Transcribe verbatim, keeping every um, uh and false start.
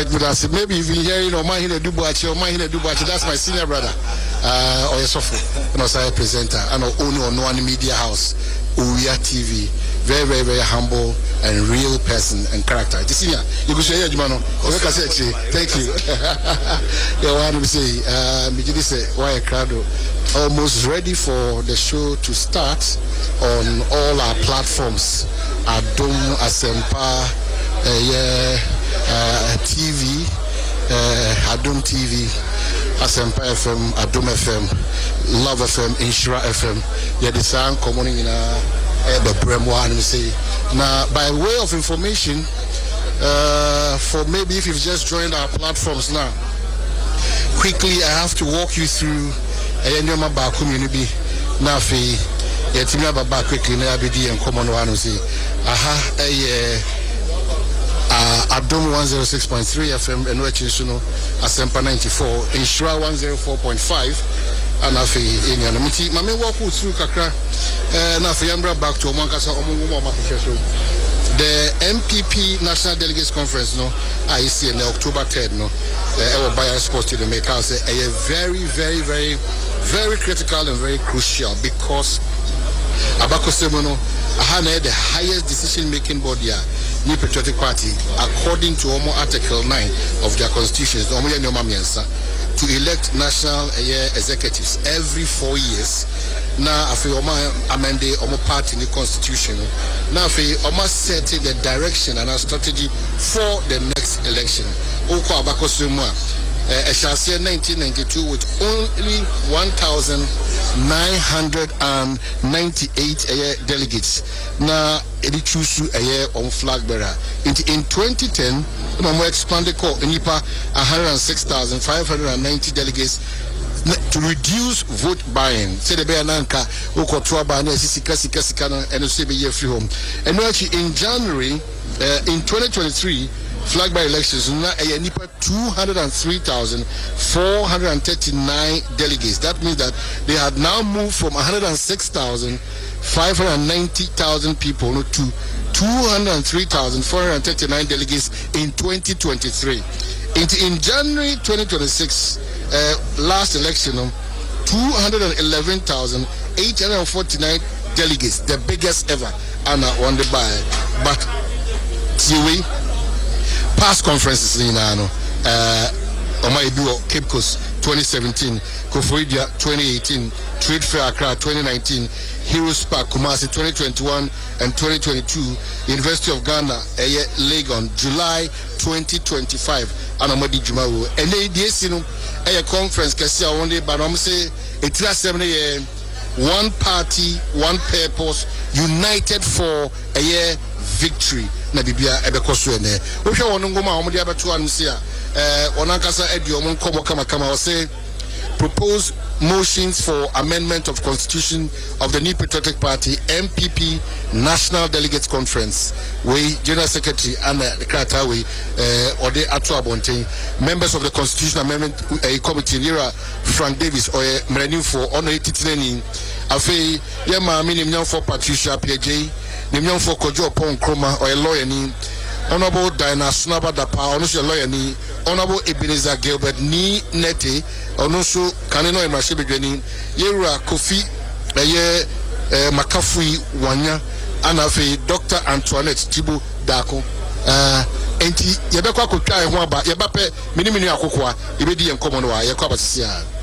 right, but I said maybe if you hear, you know, my hina Dubuachi or my hina Dubuachi, that's my senior brother. Uh, or Yesofo, and also a presenter, and owner of One Media House, Uya T V. Very, very, very humble and real person and character. Senior, you could say, Jumano. Thank you. You want to say, uh, Mijidi say, why a crowd almost ready for the show to start on all our platforms. Adom, Asempa, uh, yeah, uh, T V, uh, Adom T V. Asempa F M, Adom F M, Love F M, Inshira F M. Yeah, the sound coming in the Bremwa and we say. Now, by way of information, uh, for maybe if you've just joined our platforms now, quickly I have to walk you through a new community. Now, for yeah, to me about quickly, now be the common one who say, aha, a Uh, Adom one oh six point three F M and which is you know Asempa ninety-four, Inshira one oh four point five, and afi in your meeting. Mame walk through kakra. Na afi yambra back to Omankasa Omungumo Makifeso. The M P P National Delegates Conference no I see in October third no. Our Bayer Sports to the make say a very very very very critical and very crucial because Abako Semono aha na the highest decision making body New Patriotic Party, according to Omo Article nine of their constitution, to elect national uh, executives every four years. Now, after Oma amende Omo party in the constitution, now after Oma setting the direction and a strategy for the next election. Oko Abako Sumwa, I shall say nineteen ninety-two with only one thousand nine hundred ninety-eight uh, delegates. Now, it choose a year on flag bearer. In twenty ten, we expanded call Nipa one hundred six thousand five hundred ninety delegates to reduce vote buying. Say the bear nanka, Okotua Bane, Sika Sika Sikana, and the year free home. And actually, in January, uh, in twenty twenty-three, flag by elections, a Nipa two hundred three thousand four hundred thirty-nine delegates. That means that they had now moved from one hundred six thousand five hundred ninety thousand people to two hundred three thousand four hundred thirty-nine delegates in twenty twenty-three. In, in January twenty twenty-six, uh, last election, two hundred eleven thousand eight hundred forty-nine delegates, the biggest ever, and I won the by. But, see, past conferences in Ano, uh, Omaiduo, Cape Coast twenty seventeen, Koforidua twenty eighteen, Trade Fair Accra twenty nineteen, Heroes Park Kumasi twenty twenty-one and twenty twenty-two, University of Ghana, Eye Legon, July twenty twenty-five, and Amadi Jumawo. And they did a conference, Cassia one day, but I'm saying it's seventy one party, one purpose, united for a year victory. Na bibia ebekoso ene wo hwe wono ngoma omde abeto anu se a eh onankasa edi omon komo kama kama wo say propose motions for amendment of constitution of the New Patriotic Party M P P National Delegates Conference we General Secretary and the Krata we eh ode ato abonten members of the Constitution Amendment uh, Committee Nira Frank Davis or mrenu for ono etitirani afei ye ma minim for Patricia P J Nimyon for Kojo Pon Kroma or a lawyer ni Honorable Diana Sunaba Dapa, also a lawyer ni Honorable Ebenezer Gilbert ni Nete, also Kanino and Mashibigani, Yera Kofi, a year Makafui Wanya, Anafe, Doctor Antoinette Tibu Dako. Uh, Enti Yabaka could try one, but Yabape, Minimini Akokwa, Ibidi and Common Wa, Yakaba Sia.